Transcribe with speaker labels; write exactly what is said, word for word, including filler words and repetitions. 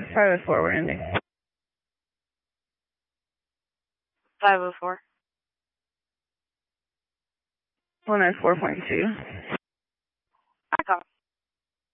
Speaker 1: five oh four, we're ending.
Speaker 2: five oh four.
Speaker 1: one oh four point two.
Speaker 2: I call.